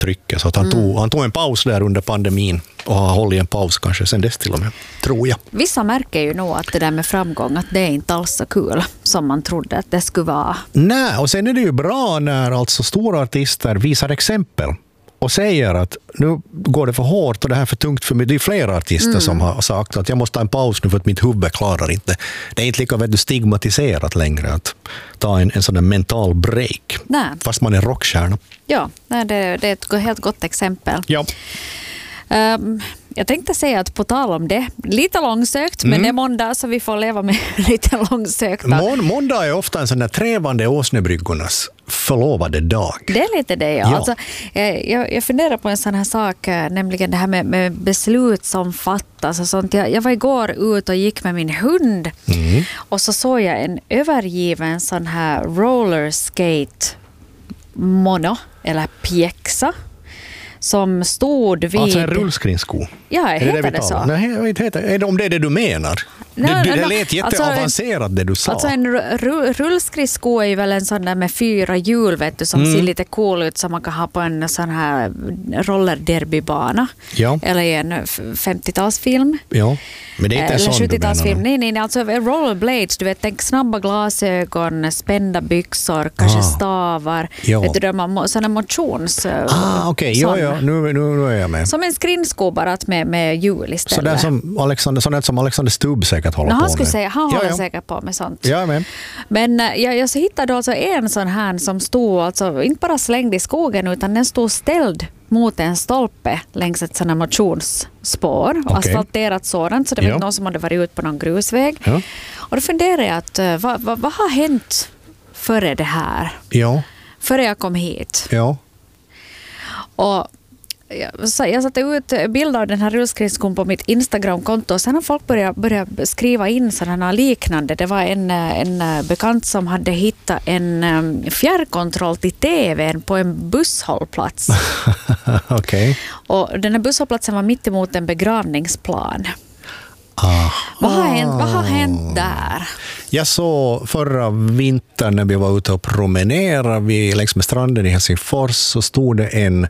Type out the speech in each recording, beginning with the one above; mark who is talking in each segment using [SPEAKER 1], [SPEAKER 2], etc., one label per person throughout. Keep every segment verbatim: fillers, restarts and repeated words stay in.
[SPEAKER 1] trycket. Så att han, mm. tog, han tog en paus där under pandemin och har hållit en paus kanske sen dess till och med, tror jag.
[SPEAKER 2] Vissa märker ju nog att det där med framgång, att det är inte alls så kul som man trodde att det skulle vara.
[SPEAKER 1] Nej, och sen är det ju bra när alltså stora artister visar exempel och säger att nu går det för hårt och det här är för tungt för mig. Det är flera artister mm. som har sagt att jag måste ta en paus nu för att mitt huvud klarar inte. Det är inte lika vet du, stigmatiserat längre att ta en, en sån där mental break.
[SPEAKER 2] Nej.
[SPEAKER 1] Fast man är rockstjärna.
[SPEAKER 2] Ja, det, det är ett helt gott exempel.
[SPEAKER 1] Ja.
[SPEAKER 2] Um, jag tänkte säga att på tal om det, lite långsökt, mm. men det är måndag så vi får leva med lite långsökta.
[SPEAKER 1] Må- måndag är ofta en sån där trevande åsnebryggornas förlovade dag.
[SPEAKER 2] Det är lite det, ja.
[SPEAKER 1] ja.
[SPEAKER 2] Alltså, jag, jag funderar på en sån här sak, nämligen det här med, med beslut som fattas och sånt. Jag, jag var igår ut och gick med min hund mm. och så såg jag en övergiven sån här rollerskate mono eller pjäxa som stod vid...
[SPEAKER 1] Alltså en rullskrinsko.
[SPEAKER 2] Ja,
[SPEAKER 1] är
[SPEAKER 2] heter
[SPEAKER 1] det, det,
[SPEAKER 2] det så?
[SPEAKER 1] Nej, inte heter. Är det om det är det du menar?
[SPEAKER 2] Nej,
[SPEAKER 1] det, det, det
[SPEAKER 2] nej,
[SPEAKER 1] lät jätteavancerat alltså, det du sa.
[SPEAKER 2] Alltså en ru- rullskridsko är ju väl en sån där med fyra hjul vet du, som mm. ser lite cool ut som man kan ha på en sån här rollerderbybana. Ja. Eller i en femtiotalsfilm.
[SPEAKER 1] Ja, men det är inte en sån
[SPEAKER 2] sjuttiotalsfilm. Nej, nej, nej, alltså rollerblades, du vet, tänk snabba glasögon, spända byxor, kanske ah. stavar. Ja. Vet du, de har såna motions...
[SPEAKER 1] Ah, okej, okay. ja, ja, nu, nu, nu är jag med.
[SPEAKER 2] Som en skrinsko bara med, med hjul istället.
[SPEAKER 1] Så där som Alexander, sånt som Alexander Stubb säkert håller
[SPEAKER 2] no,
[SPEAKER 1] på
[SPEAKER 2] han skulle
[SPEAKER 1] med.
[SPEAKER 2] säga, han
[SPEAKER 1] ja,
[SPEAKER 2] håller
[SPEAKER 1] ja.
[SPEAKER 2] säkert på med sånt.
[SPEAKER 1] Ja, men
[SPEAKER 2] men jag, jag så hittade alltså en sån här som stod, alltså inte bara slängd i skogen utan den stod ställd mot en stolpe längs ett sådant motionsspår. Okay. Asfalterat sådant, så det var ja. någon som hade varit ut på någon grusväg. Ja. Och då funderade jag att vad, vad, vad har hänt före det här?
[SPEAKER 1] Ja.
[SPEAKER 2] Före jag kom hit.
[SPEAKER 1] Ja.
[SPEAKER 2] Och jag satte ut bilder av den här rullskridskon på mitt Instagram-konto och sen har folk börjat, börjat skriva in sådana liknande. Det var en, en bekant som hade hittat en fjärrkontroll till tvn på en busshållplats.
[SPEAKER 1] Okej. Okay.
[SPEAKER 2] Och den här busshållplatsen var mitt emot en begravningsplan.
[SPEAKER 1] Ah.
[SPEAKER 2] Vad har hänt, vad har hänt där?
[SPEAKER 1] Jag såg förra vintern när vi var ute och promenerade vid, längs med stranden i Helsingfors, så stod det en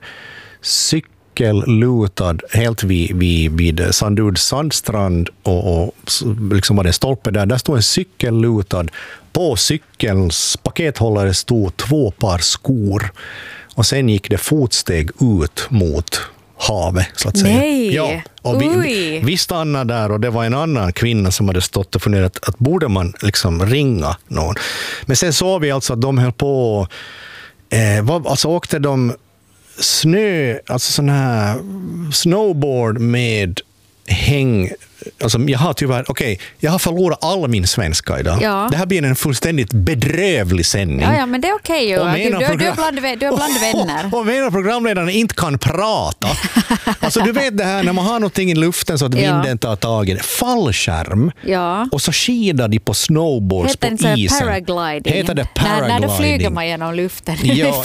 [SPEAKER 1] cykellutad helt vid, vid, vid Sanduds sandstrand och, och liksom var det en stolpe där. Där stod en cykellutad. På cykelns pakethållare stod två par skor och sen gick det fotsteg ut mot havet, så att säga.
[SPEAKER 2] Nej!
[SPEAKER 1] Ja, och vi, vi stannade där och det var en annan kvinna som hade stått och funderat att borde man liksom ringa någon. Men sen såg vi alltså att de höll på eh, vad, alltså åkte de snö, alltså sån här snowboard med häng. Alltså jag har tyvärr, okej, okay, jag har förlorat all min svenska idag. Ja. Det här blir en fullständigt bedrövlig sändning.
[SPEAKER 2] Ja, ja, men det är okej okay, ju. Du, du, program... du är bland, du är bland vänner.
[SPEAKER 1] Och, och menar programledaren inte kan prata. Alltså du vet det här när man har någonting i luften så att vinden ja. tar tag i det. Fallskärm. Ja. Och så skidar de på snowboards
[SPEAKER 2] heter
[SPEAKER 1] på isen.
[SPEAKER 2] Paragliding.
[SPEAKER 1] Heter det paragliding?
[SPEAKER 2] När, när då flyger man genom luften.
[SPEAKER 1] Ja,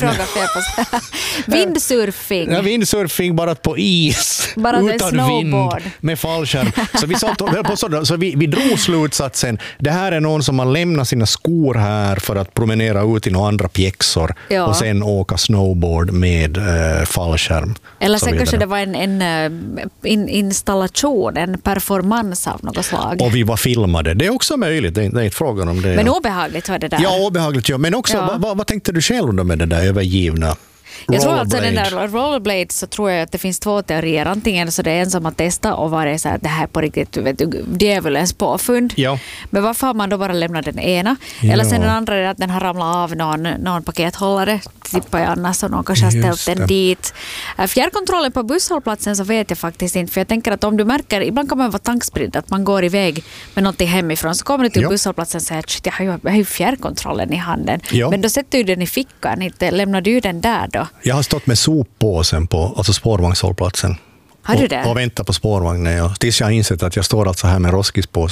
[SPEAKER 2] vindsurfing.
[SPEAKER 1] Ja, vindsurfing bara på is.
[SPEAKER 2] Bara
[SPEAKER 1] utan
[SPEAKER 2] snowboard.
[SPEAKER 1] Vind med fallskärm. Så vi satt på så, så vi, vi drog slutsatsen. Det här är någon som har lämnat sina skor här för att promenera ut i några andra pjäxor ja. och sen åka snowboard med äh, fallskärm.
[SPEAKER 2] Eller sen kanske det var en, en in, installation, en performance av något slag.
[SPEAKER 1] Och vi var filmade. Det är också möjligt. Det är, det är inte frågan om det.
[SPEAKER 2] Men
[SPEAKER 1] ja.
[SPEAKER 2] obehagligt var det där.
[SPEAKER 1] Ja, obehagligt. Ja. Men också, ja. vad, vad, vad tänkte du själv då med det där övergivna?
[SPEAKER 2] Jag tror alltså den där rollerblade så tror jag att det finns två teorier. Antingen så det är en som har testat och varit så här, det här är på riktigt vet du, djävulens påfund. Ja. Men varför har man då bara lämnat den ena? Ja. Eller sen den andra är att den har ramlat av någon, någon pakethållare. Tippar jag annars och någon kanske har ställt den dit. Fjärrkontrollen på busshållplatsen så vet jag faktiskt inte. För jag tänker att om du märker, ibland kan man vara tankspridd att man går iväg med någonting hemifrån. Så kommer du till ja. busshållplatsen och säger att jag har ju, jag har ju fjärrkontrollen i handen. Ja. Men då sätter du den i fickan. Inte lämnar du den där då?
[SPEAKER 1] Jag har stått med soppåsen på alltså spårvagnshållplatsen.
[SPEAKER 2] Har du det?
[SPEAKER 1] Och, och väntat på spårvagnen. Ja. Tills jag har insett att jag står alltså här med roskispåsen.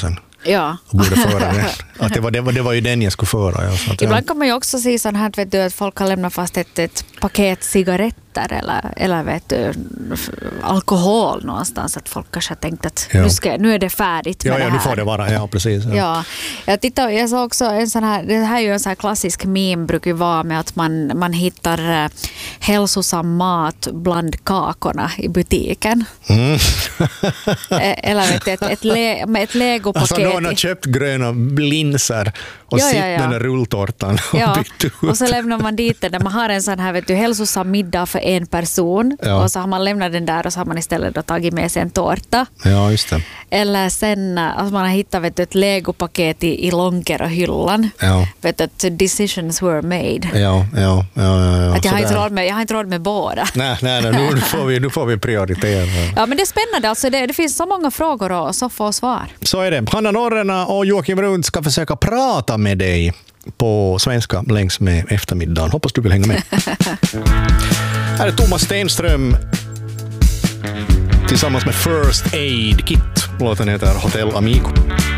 [SPEAKER 2] Ja.
[SPEAKER 1] Och borde föra den. Att det, var, det, var, det var ju den jag skulle föra. Ja, så att,
[SPEAKER 2] ibland
[SPEAKER 1] ja.
[SPEAKER 2] kan man ju också se sån här, vet du, att folk har lämnat fast ett, ett paket cigaretter eller, eller vet du, alkohol någonstans. Att folk kanske har tänkt att ja. nu, ska, nu är det färdigt med
[SPEAKER 1] ja,
[SPEAKER 2] det
[SPEAKER 1] ja,
[SPEAKER 2] här.
[SPEAKER 1] nu får det vara. Ja, precis. Ja.
[SPEAKER 2] Ja. Jag, tittar, jag såg också en sån här, det här är ju en sån här klassisk meme brukar ju vara med att man, man hittar eh, hälsosam mat bland kakorna i butiken.
[SPEAKER 1] Mm.
[SPEAKER 2] Eller vet du, ett, ett, le, med ett legopaket.
[SPEAKER 1] Alltså någon har köpt gröna linser och
[SPEAKER 2] ja,
[SPEAKER 1] sitt
[SPEAKER 2] ja, ja.
[SPEAKER 1] den där rulltårtan och
[SPEAKER 2] ja.
[SPEAKER 1] bytt ut.
[SPEAKER 2] Och så lämnar man dit den där man har en sån här, vet du, hälsosam middag för en person ja. och så har man lämnat den där och så har man istället då tagit med sig en tårta.
[SPEAKER 1] Ja, just det.
[SPEAKER 2] Eller sen att man har hittat, vet du, ett legopaket i, i Lonkero-hyllan. Ja. Vet du, att decisions were made.
[SPEAKER 1] Ja, ja, ja. ja, ja.
[SPEAKER 2] Att jag, har inte råd med, jag har inte råd med båda.
[SPEAKER 1] Nej, nej, nej nu, får vi, nu får vi prioritera.
[SPEAKER 2] Ja, men det är spännande. Alltså, det, det finns så många frågor och så få svar.
[SPEAKER 1] Så är det. Hanna Norrena och Joakim Rund ska försöka prata med dig på svenska längs med eftermiddagen. Hoppas du vill hänga med. Här är Thomas Stenström tillsammans med First Aid Kit. Låten heter Hotel Amigo.